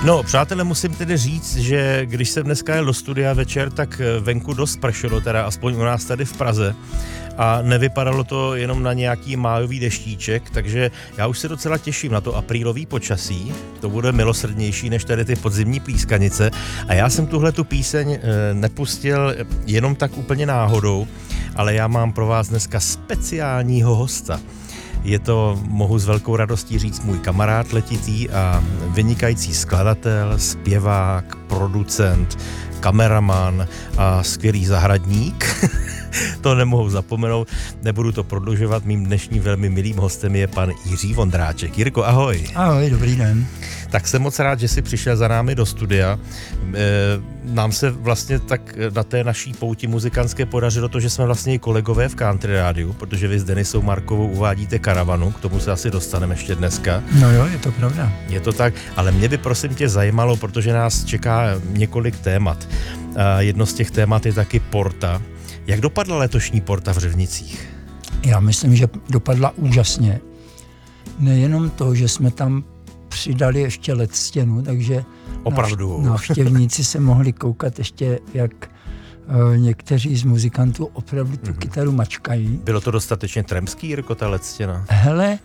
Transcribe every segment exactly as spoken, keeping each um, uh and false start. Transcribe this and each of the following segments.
No, přátelé, musím tedy říct, že když jsem dneska jel do studia večer, tak venku dost pršelo, teda aspoň u nás tady v Praze. A nevypadalo to jenom na nějaký májový deštíček, takže já už se docela těším na to aprílový počasí. To bude milosrdnější než tady ty podzimní plískanice. A já jsem tuhle tu píseň nepustil jenom tak úplně náhodou, ale já mám pro vás dneska speciálního hosta. Je to, mohu s velkou radostí říct, můj kamarád letitý a vynikající skladatel, zpěvák, producent, kameraman a skvělý zahradník. To nemohu zapomenout, nebudu to prodlužovat. Mým dnešním velmi milým hostem je pan Jiří Vondráček. Jirko, ahoj. Ahoj, dobrý den. Tak jsem moc rád, že jsi přišel za námi do studia. E, nám se vlastně tak na té naší pouti muzikantské podařilo to, že jsme vlastně i kolegové v Country Rádiu, protože vy s Denisou Markovou uvádíte Karavanu, k tomu se asi dostaneme ještě dneska. No jo, je to pravda. Je to tak, ale mě by prosím tě zajímalo, protože nás čeká několik témat. E, jedno z těch témat je taky Porta. Jak dopadla letošní Porta v Řevnicích? Já myslím, že dopadla úžasně. Nejenom to, že jsme tam přidali ještě led stěnu, takže opravdu návštěvníci se mohli koukat ještě, jak uh, někteří z muzikantů opravdu tu mm-hmm. kytaru mačkají. Bylo to dostatečně tremský, Jirko, ta led stěna? Hele,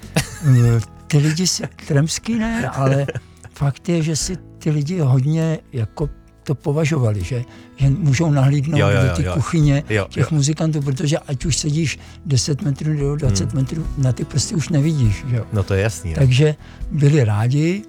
ty lidi si tremský ne, ale fakt je, že si ty lidi hodně jako to považovali, že, že můžou nahlídnout jo, jo, do ty jo, kuchyně jo, těch jo. muzikantů, protože ať už sedíš deset metrů nebo dvacet hmm. metrů, na ty prsty už nevidíš. Že? No to je jasný. Takže byli rádi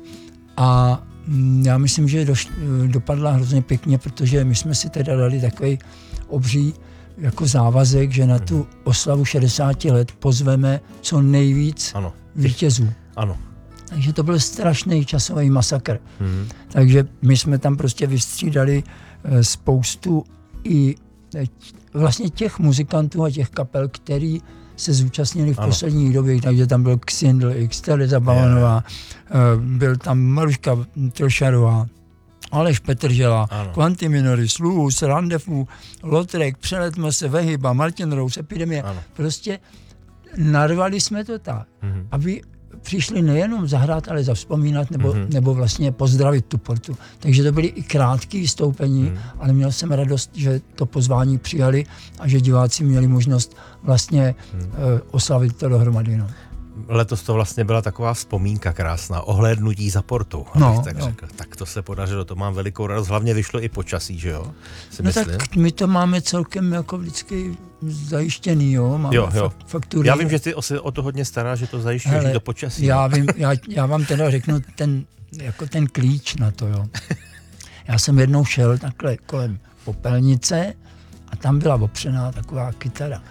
a já myslím, že do, dopadla hrozně pěkně, protože my jsme si teda dali takový obří jako závazek, že na hmm. tu oslavu šedesáti let pozveme co nejvíc ano. vítězů. Ano. Takže to byl strašný časový masakr. Hmm. Takže my jsme tam prostě vystřídali spoustu i vlastně těch muzikantů a těch kapel, který se zúčastnili v ano. posledních době, takže tam byl Xindl X, Tereza Balanová, byl tam Maruška Trošarová, Aleš Petržela, Quanti Minoris, Luz, Randevu, Lotrek, Přeletme se, Vehyba, Martin Rous, Epidemie. Ano. Prostě narvali jsme to tak, hmm. aby přišli nejenom zahrát, ale zavzpomínat nebo, mm-hmm. nebo vlastně pozdravit tu Portu. Takže to byly i krátké vystoupení, mm. ale měl jsem radost, že to pozvání přijali a že diváci měli možnost vlastně mm. uh, oslavit to dohromady. No. Letos to vlastně byla taková vzpomínka krásná, ohlédnutí za Portou, abych no, tak no. řekl. Tak to se podařilo, to mám velikou radost, hlavně vyšlo i počasí, že jo? Si no myslím. Tak my to máme celkem jako vždycky zajištěný, jo? Máme jo, jo. faktury. Já vím, že ty se o to hodně staráš, že to zajišťuješ do počasí. Já vím, já, já vám teda řeknu ten, jako ten klíč na to, jo. Já jsem jednou šel takhle kolem popelnice a tam byla opřená taková kytara.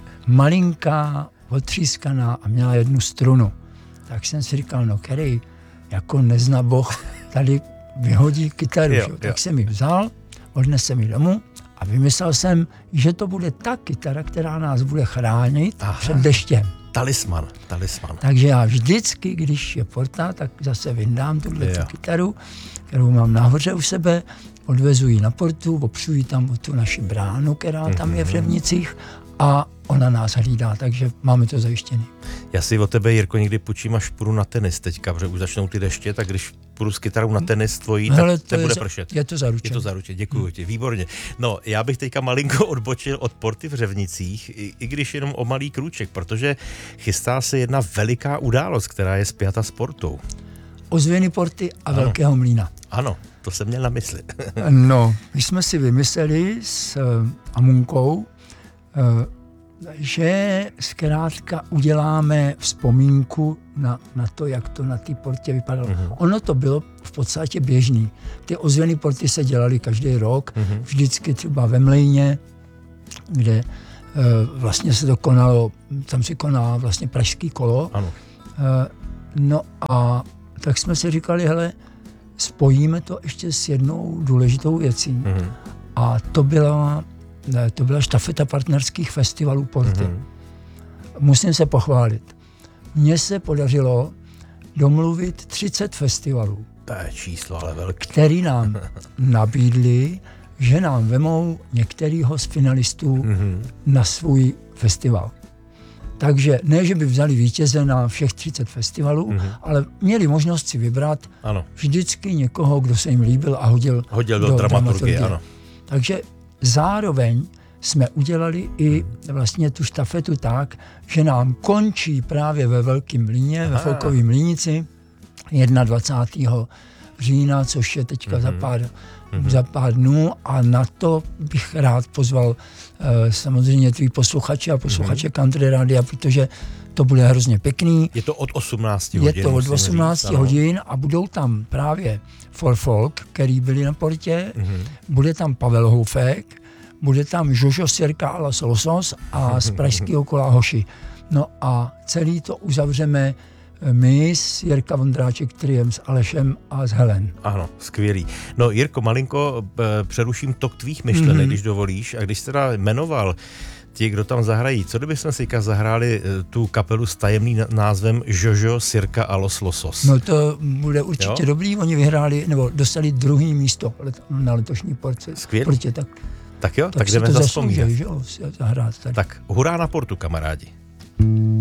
Malinká, otřískaná a měla jednu strunu. Tak jsem si říkal, no který jako nezná Boh tady vyhodí kytaru. Jo, tak jo. jsem ji vzal, odnesl mi domů a vymyslel jsem, že to bude ta kytara, která nás bude chránit Aha. před deštěm. Talisman, talisman. Takže já vždycky, když je Porta, tak zase vyndám tuhle tu kytaru, kterou mám nahoře u sebe, odvezu ji na Portu, opřu ji tam o tu naši bránu, která mm-hmm. tam je v Řevnicích a ona nás hlídá, takže máme to zajištěné. Já si od tebe, Jirko, někdy půjčím, až půjdu na tenis teďka, protože už začnou ty deště, tak když půjdu s kytarou na tenis tvojí, Hele, tak to bude pršet. Je to zaručené. Je to zaručené, děkuju hmm. ti, výborně. No, já bych teďka malinko odbočil od Porty v Řevnicích, i, i když jenom o malý krůček, protože chystá se jedna veliká událost, která je spjata s Portou. Ozvěny Porty a ano. Velkého mlýna. Ano, to jsem měl na mysli. No, my jsme si vymysleli s uh, Amunkou, uh, že zkrátka uděláme vzpomínku na, na to, jak to na té Portě vypadalo. Uh-huh. Ono to bylo v podstatě běžný. Ty ozvěny Porty se dělaly každý rok, uh-huh. vždycky třeba ve Mlejně, kde e, vlastně se to konalo, tam se koná vlastně pražský kolo. Ano. E, no a tak jsme si říkali, hele, spojíme to ještě s jednou důležitou věcí. Uh-huh. A to byla Ne, to byla štafeta partnerských festivalů Porty. Mm-hmm. Musím se pochválit. Mně se podařilo domluvit třicet festivalů. To je číslo, ale velký. Který nám nabídli, že nám vemou některýho z finalistů mm-hmm. na svůj festival. Takže ne, že by vzali vítěze na všech třicet festivalů, mm-hmm. ale měli možnost si vybrat ano. vždycky někoho, kdo se jim líbil a hodil, hodil do, do dramaturgie. dramaturgie. Ano. Takže zároveň jsme udělali i vlastně tu štafetu tak, že nám končí právě ve Velkém Mlýně, ve Folkovém Mlýnici dvacátého prvního října, což je teďka mm-hmm. za, pár, mm-hmm. za pár dnů, a na to bych rád pozval uh, samozřejmě tvý posluchače a posluchače mm-hmm. Country Rádia, protože to bude hrozně pěkný. Je to od osmnácti hodin. Je to od osmnácti hodin a budou tam právě For Folk, který byli na portě, mm-hmm. bude tam Pavel Houfek, bude tam Jojo Sirka a Los Losos a z pražského kola Hoši. No a celý to uzavřeme my s Jirka Vondráček triem s Alešem a s Helen. Ano, skvělý. No Jirko, malinko přeruším tok tvých myšlenek, mm-hmm. když dovolíš. A když jsi teda jmenoval ti, kdo tam zahrají, co kdybychom si zahráli tu kapelu s tajemným názvem Jojo Sirka a Los Losos? No to bude určitě jo? dobrý. Oni vyhráli, nebo dostali druhý místo na letošní porce. Skvělý. Portě, tak, tak jo, tak, tak jdeme to zazpomínat. Zaslouží, že jo, zahrát tady. Tak hurá na portu, kamarádi.